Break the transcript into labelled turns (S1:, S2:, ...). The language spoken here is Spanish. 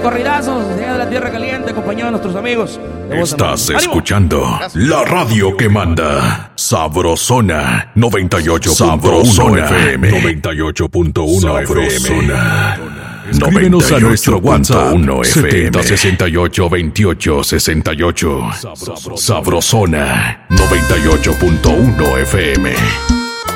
S1: corridazos de la Tierra Caliente, acompañado de nuestros amigos.
S2: Estás escuchando la radio que manda. Sabrosona 98. Sabrosona FM 98.1 FM. Escríbenos a nuestro WhatsApp 70682868. Sabrosona 98.1 FM.